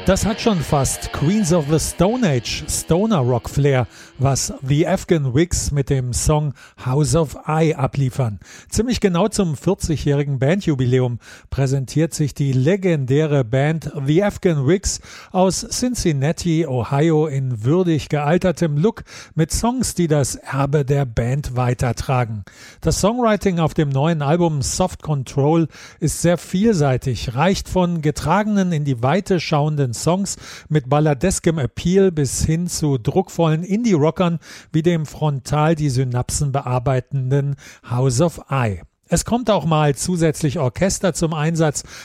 Das hat schon fast Queens of the Stone Age Stoner Rock Flair, was The Afghan Wigs mit dem Song House of I abliefern. Ziemlich genau zum 40-jährigen Bandjubiläum präsentiert sich die legendäre Band The Afghan Wigs aus Cincinnati, Ohio in würdig gealtertem Look mit Songs, die das Erbe der Band weitertragen. Das Songwriting auf dem neuen Album Soft Control ist sehr vielseitig, reicht von getragenen in die Weite schauenden Songs mit balladeskem Appeal bis hin zu druckvollen Indie-Rockern wie dem frontal die Synapsen bearbeitenden House of I. Es kommt auch mal zusätzlich Orchester zum Einsatz,